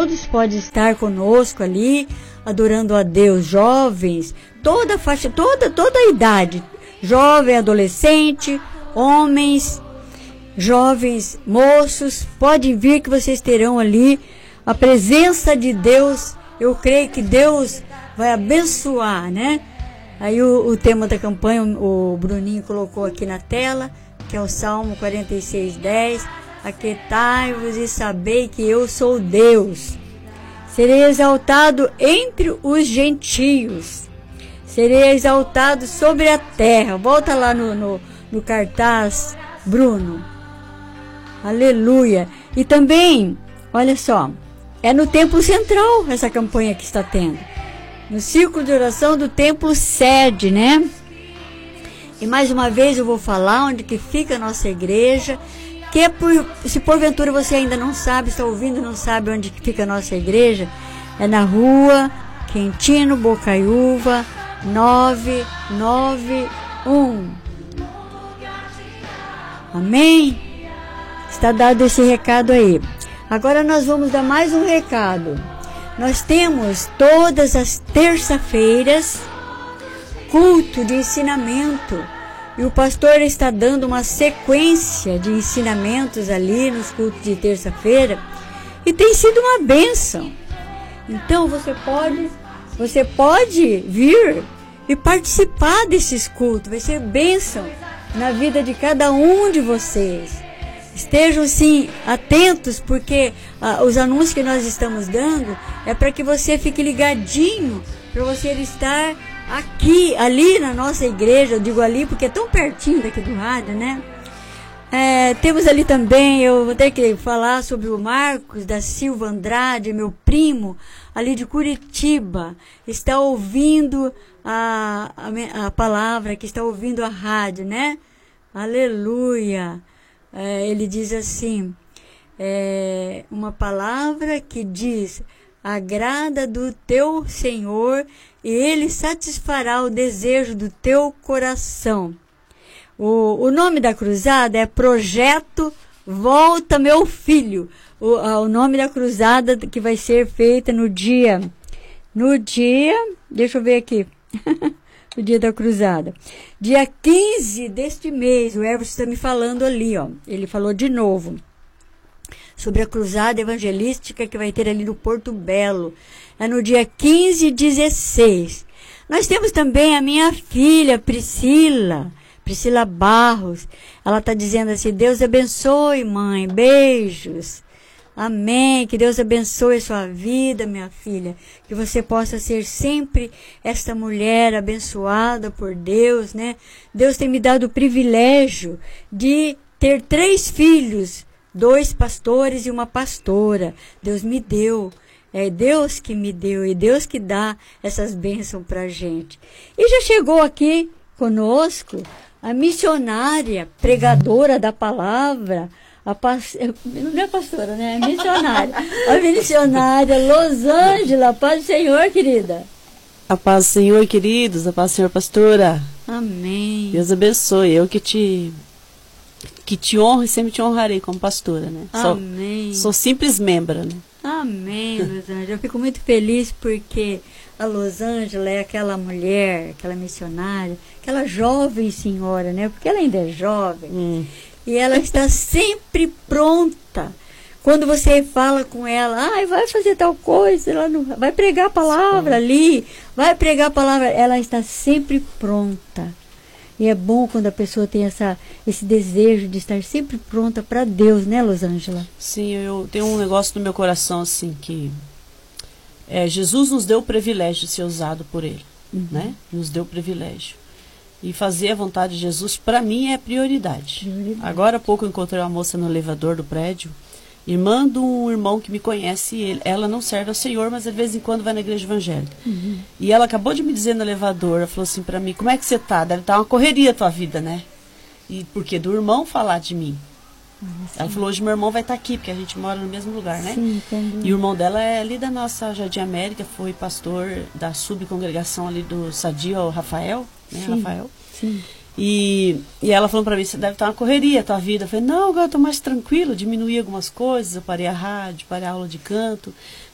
todos podem estar conosco ali, adorando a Deus. Jovens, toda a faixa, toda a idade, jovem, adolescente, homens, jovens, moços, podem vir que vocês terão ali a presença de Deus. Eu creio que Deus vai abençoar, né? Aí o tema da campanha, o Bruninho colocou aqui na tela, que é o Salmo 46:10. Aquietai-vos e sabei que eu sou Deus. Serei exaltado entre os gentios. Serei exaltado sobre a terra. Volta lá no cartaz, Bruno. Aleluia. E também, olha só, é no templo central essa campanha que está tendo. No círculo de oração do templo sede, né? E mais uma vez eu vou falar onde que fica a nossa igreja, que é se porventura você ainda não sabe, está ouvindo e não sabe onde que fica a nossa igreja, é na rua Quintino Bocaiúva 991. Amém? Está dado esse recado aí. Agora nós vamos dar mais um recado. Nós temos todas as terça-feiras culto de ensinamento. E o pastor está dando uma sequência de ensinamentos ali nos cultos de terça-feira. E tem sido uma bênção. Então você pode vir e participar desses cultos. Vai ser bênção na vida de cada um de vocês. Estejam, sim, atentos, porque os anúncios que nós estamos dando é para que você fique ligadinho, para você estar aqui, ali na nossa igreja. Eu digo ali porque é tão pertinho daqui do rádio, né? Temos ali também, eu vou ter que falar sobre o Marcos da Silva Andrade, meu primo, ali de Curitiba, está ouvindo a palavra, que está ouvindo a rádio, né? Aleluia! Ele diz assim, uma palavra que diz: agrada do teu Senhor e Ele satisfará o desejo do teu coração. O nome da cruzada é Projeto Volta Meu Filho. O nome da cruzada que vai ser feita no dia, deixa eu ver aqui, o dia da cruzada. Dia 15 deste mês, o Everson está me falando ali, ó. Ele falou de novo sobre a cruzada evangelística que vai ter ali no Porto Belo. É no dia 15 e 16. Nós temos também a minha filha, Priscila Barros. Ela está dizendo assim: Deus abençoe, mãe, beijos. Amém, que Deus abençoe a sua vida, minha filha, que você possa ser sempre esta mulher abençoada por Deus, né? Deus tem me dado o privilégio de ter 3 filhos, 2 pastores e uma pastora. Deus me deu, é Deus que me deu e Deus que dá essas bênçãos pra gente. E já chegou aqui conosco a missionária, pregadora da palavra, não é pastora, né? É missionária. A missionária Losângela. Paz do Senhor, querida. A paz do Senhor, queridos. A paz do Senhor, pastora. Amém. Deus abençoe. Eu que te honro e sempre te honrarei como pastora, né? Amém. Sou simples membra, né? Amém, Losângela. Eu fico muito feliz porque a Losângela é aquela mulher, aquela missionária, aquela jovem senhora, né? Porque ela ainda é jovem. E ela está sempre pronta. Quando você fala com ela, vai fazer tal coisa, ela não, vai pregar a palavra ali, vai pregar a palavra, ela está sempre pronta. E é bom quando a pessoa tem esse desejo de estar sempre pronta para Deus, né, Losângela? Sim, eu tenho um negócio no meu coração, assim, que Jesus nos deu o privilégio de ser usado por Ele, né? Nos deu o privilégio. E fazer a vontade de Jesus, para mim, é prioridade. Agora há pouco eu encontrei uma moça no elevador do prédio, irmã de um irmão que me conhece. Ela não serve ao Senhor, mas de vez em quando vai na igreja evangélica. E ela acabou de me dizer no elevador, ela falou assim para mim: como é que você tá? Deve estar uma correria a tua vida, né? E porque do irmão falar de mim. Ela falou: hoje meu irmão vai estar aqui, porque a gente mora no mesmo lugar, né? Sim, entendi. E o irmão dela é ali da nossa Jardim América, foi pastor da subcongregação ali do Sadia, o Rafael, né? Sim, Rafael. Sim. E ela falou para mim: você deve estar uma correria a tua vida. Eu falei: não, agora eu estou mais tranquilo, diminuí algumas coisas, eu parei a rádio, parei a aula de canto,